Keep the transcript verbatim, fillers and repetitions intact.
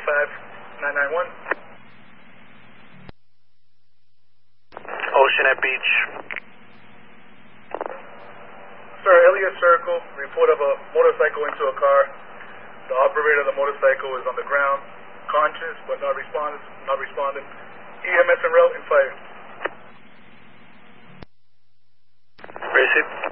five nine nine one. Ocean at beach. Sir, Elliott Circle, report of a motorcycle into a car. The operator of the motorcycle is on the ground, conscious but not responding. Not responding. E M S en route in fire. Receive.